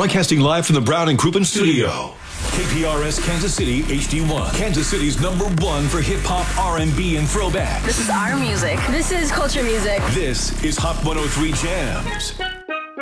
Broadcasting live from the Brown and Crouppen studio. KPRS Kansas City HD1. Kansas City's #1 for hip-hop, R&B, and throwback. This is our music. This is culture music. This is Hot 103 Jams.